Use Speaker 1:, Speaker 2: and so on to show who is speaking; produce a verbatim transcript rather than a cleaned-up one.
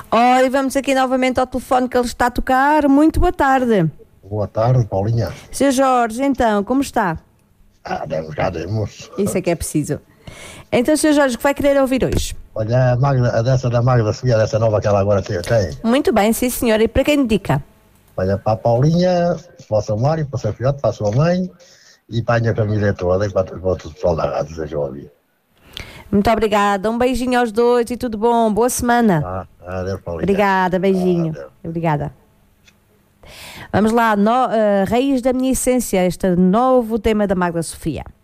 Speaker 1: Ora, e vamos aqui novamente ao telefone que ele está a tocar. Muito boa tarde.
Speaker 2: Boa tarde, Paulinha.
Speaker 1: senhor Jorge, então, como está?
Speaker 2: Ah, demos, já demos.
Speaker 1: Isso é que é preciso. Então, senhor Jorge, o que vai querer ouvir hoje?
Speaker 2: Olha, a, Magda, a dessa da Magda Sofia, dessa nova que ela agora tem. tem.
Speaker 1: Muito bem, sim senhor. E para quem indica?
Speaker 2: Olha, para a Paulinha, para o seu Mário, para o seu filhote, para a sua mãe e para a minha família toda e para, para o pessoal da rádio, seja ouvir.
Speaker 1: Muito obrigada. Um beijinho aos dois e tudo bom. Boa semana.
Speaker 2: Ah, adeus, Paulinha.
Speaker 1: Obrigada, beijinho.
Speaker 2: Ah,
Speaker 1: Obrigada. Vamos lá, no, uh, Raiz da Minha Essência, este novo tema da Magda Sofia.